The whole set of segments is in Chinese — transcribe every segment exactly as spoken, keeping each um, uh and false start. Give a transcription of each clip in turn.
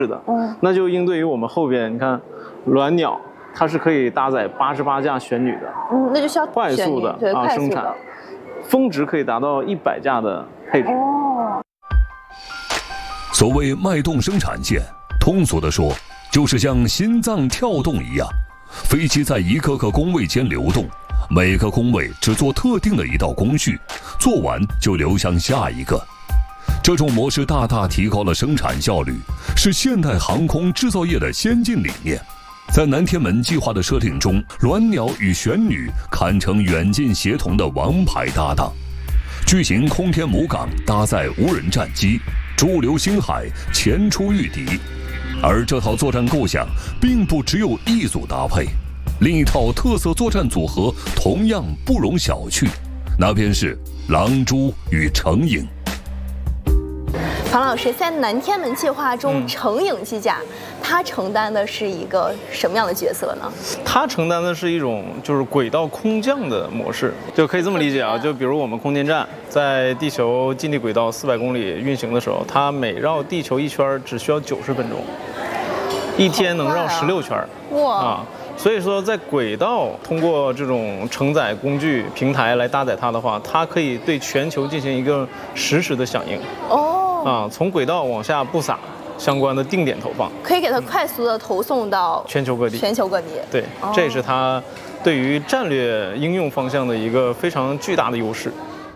是的，嗯，那就应对于我们后边，你看，鸾鸟它是可以搭载八十八架玄女的， 嗯，那就需要快速的啊生产，峰值可以达到一百架的配置。哦， 所谓脉动生产线，通俗的说，就是像心脏跳动一样，飞机在一个个工位间流动，每个工位只做特定的一道工序，做完就流向下一个。这种模式大大提高了生产效率，是现代航空制造业的先进理念。在南天门计划的设定中，鸾鸟与玄女堪称远近协同的王牌搭档。巨型空天母港搭载无人战机，驻留星海，前出御敌。而这套作战构想并不只有一组搭配，另一套特色作战组合同样不容小觑，那便是狼蛛与成影。 庞老师，在南天门计划中，成影机甲，它承担的是一个什么样的角色呢？ 它承担的是一种就是轨道空降的模式，就可以这么理解啊。就比如我们空间站在地球近地轨道四百公里运行的时候，它每绕地球一圈只需要九十分钟，一天能绕十六圈。哇啊！所以说，在轨道通过这种承载工具平台来搭载它的话，它可以对全球进行一个实时的响应。哦。啊，从轨道往下布撒相关的定点投放， 可以给它快速的投送到全球各地。 全球各地， 对，哦、这也是它对于战略应用方向的一个非常巨大的优势。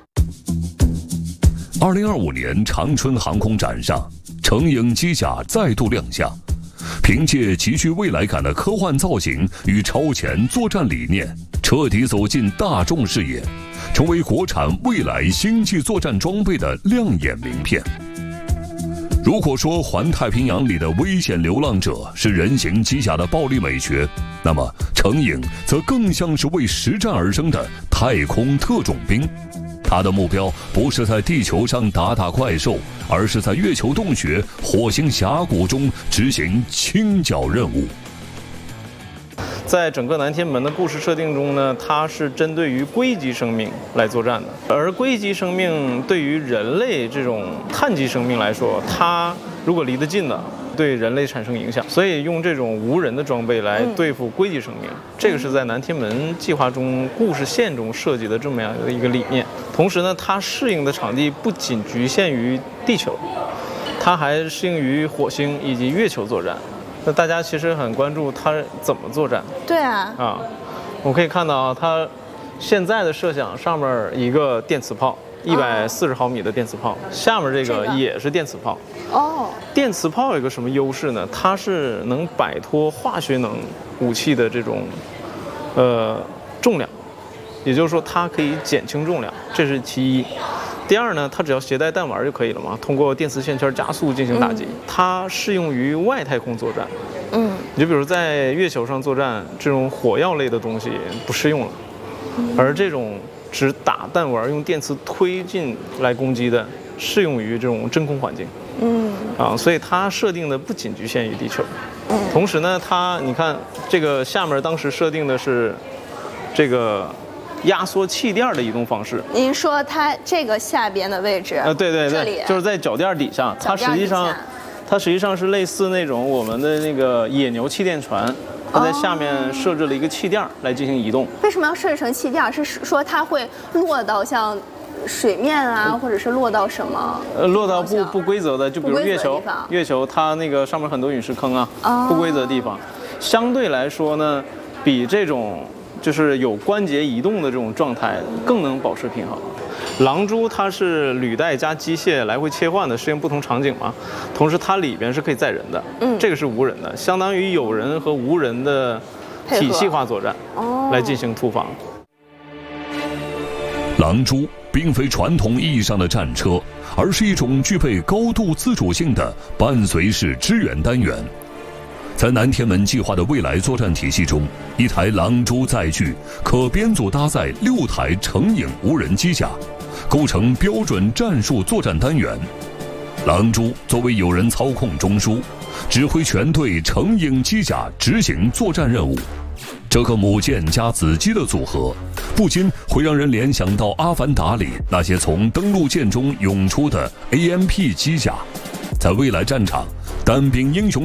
二零二五年长春航空展上，成影机甲再度亮相，凭借极具未来感的科幻造型与超前作战理念，彻底走进大众视野，成为国产未来星际作战装备的亮眼名片。如果说环太平洋里的危险流浪者是人形机甲的暴力美学，那么成影则更像是为实战而生的太空特种兵。他的目标不是在地球上打打怪兽，而是在月球洞穴、火星峡谷中执行清剿任务。 在整个南天门的故事设定中呢，它是针对于硅基生命来作战的，而硅基生命对于人类这种碳基生命来说，它如果离得近呢，对人类产生影响，所以用这种无人的装备来对付硅基生命，嗯、这个是在南天门计划中故事线中设计的这么样的一个理念。同时呢，它适应的场地不仅局限于地球，它还适应于火星以及月球作战。那大家其实很关注它怎么作战。 对啊。啊， 我可以看到啊，它现在的设想上面一个电磁炮，一百四十毫米的电磁炮，哦、下面这个也是电磁炮。哦。电磁炮有一个什么优势呢？它是能摆脱化学能武器的这种，呃，重量，也就是说它可以减轻重量，这是其一。第二呢，它只要携带弹丸就可以了嘛，通过电磁线圈加速进行打击。嗯、它适用于外太空作战。嗯，你就比如在月球上作战，这种火药类的东西不适用了，嗯、而这种只打弹丸用电磁推进来攻击的，适用于这种真空环境。嗯，啊，所以它设定的不仅局限于地球。嗯，同时呢，它你看这个下面当时设定的是这个压缩气垫的移动方式。 您说它这个下边的位置？ 呃，对对对，就是在脚垫底下，它实际上，它实际上是类似那种我们的那个野牛气垫船，它在下面设置了一个气垫来进行移动。 为什么要设置成气垫？是说它会落到像水面啊，或者是落到什么？ 呃，落到不不规则的，就比如月球，月球它那个上面很多陨石坑啊，哦、不规则的地方，相对来说呢，比这种就是有关节移动的这种状态更能保持平衡。狼蛛它是履带加机械来回切换的，适应不同场景嘛。同时它里边是可以载人的，嗯，这个是无人的，相当于有人和无人的体系化作战来进行突防。 狼蛛并非传统意义上的战车，而是一种具备高度自主性的伴随式支援单元。在南天门计划的未来作战体系中，一台狼蛛载具可编组搭载六台成影无人机甲，构成标准战术作战单元。狼蛛作为有人操控中枢，指挥全队成影机甲执行作战任务。这个母舰加子机的组合，不禁会让人联想到《阿凡达》里那些从登陆舰中涌出的 A M P 机甲。在未来战场， 单兵英雄